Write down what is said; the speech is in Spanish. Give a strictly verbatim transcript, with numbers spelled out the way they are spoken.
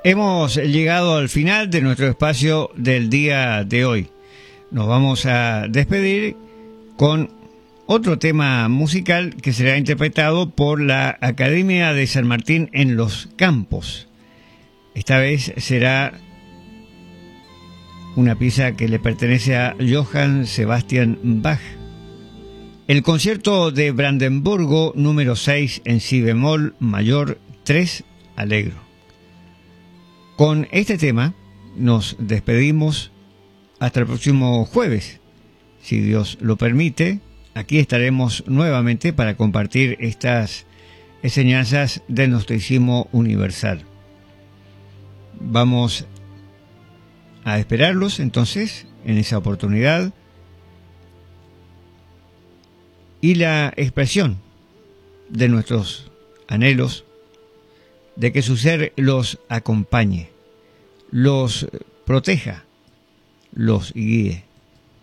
Hemos llegado al final de nuestro espacio del día de hoy. Nos vamos a despedir con otro tema musical que será interpretado por la Academia de San Martín en los Campos. Esta vez será una pieza que le pertenece a Johann Sebastian Bach. El concierto de Brandenburgo número seis en si bemol mayor tres alegro. Con este tema nos despedimos hasta el próximo jueves. Si Dios lo permite, aquí estaremos nuevamente para compartir estas enseñanzas del gnosticismo universal. Vamos a esperarlos entonces en esa oportunidad y la expresión de nuestros anhelos de que su ser los acompañe, los proteja, los guíe.